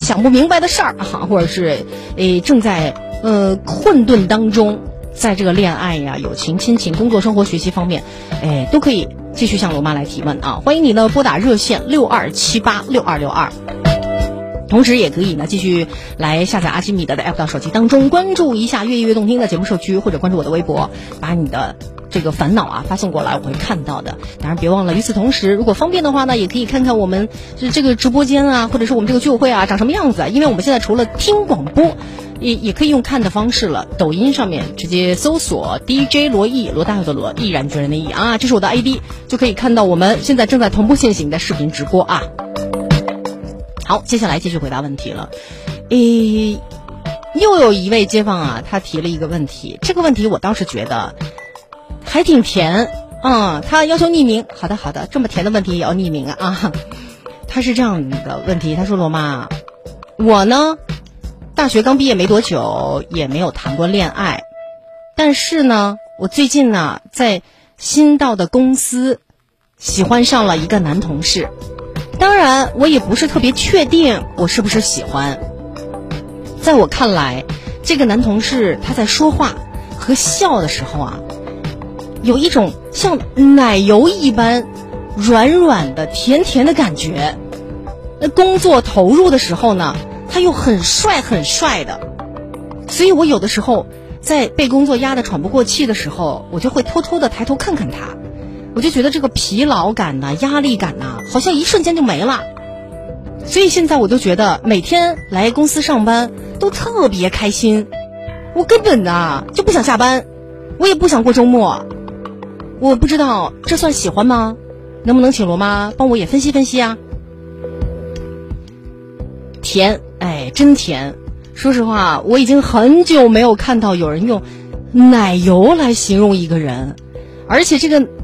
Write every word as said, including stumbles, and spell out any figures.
想不明白的事儿哈，或者是诶正在呃困顿当中，在这个恋爱呀、友情、亲情、工作、生活、学习方面，诶都可以继续向罗妈来提问啊！欢迎你呢拨打热线六二七八六二六二。同时也可以呢继续来下载阿基米德的 app 到手机当中，关注一下越夜越动听的节目社区，或者关注我的微博，把你的这个烦恼啊发送过来，我会看到的。当然别忘了，与此同时，如果方便的话呢，也可以看看我们这个直播间啊，或者是我们这个聚会啊长什么样子。因为我们现在除了听广播，也也可以用看的方式了。抖音上面直接搜索 D J 罗毅，罗大佑的罗，毅然决然的毅啊，这是我的 I D， 就可以看到我们现在正在同步进行的视频直播啊。好，接下来继续回答问题了。诶，又有一位街坊啊，他提了一个问题，这个问题我倒是觉得还挺甜，嗯，他要求匿名。好的好的，这么甜的问题也要匿名啊啊！他是这样的问题，他说罗妈，我呢大学刚毕业没多久，也没有谈过恋爱，但是呢我最近呢在新到的公司喜欢上了一个男同事，当然我也不是特别确定我是不是喜欢。在我看来，这个男同事他在说话和笑的时候啊，有一种像奶油一般软软的甜甜的感觉。那工作投入的时候呢，他又很帅很帅的，所以我有的时候在被工作压得喘不过气的时候，我就会偷偷的抬头看看他，我就觉得这个疲劳感呐、压力感呐，好像一瞬间就没了。所以现在我就觉得每天来公司上班都特别开心，我根本呐就不想下班，我也不想过周末。我不知道这算喜欢吗？能不能请罗妈帮我也分析分析啊？甜，哎，真甜。说实话，我已经很久没有看到有人用奶油来形容一个人，而且这个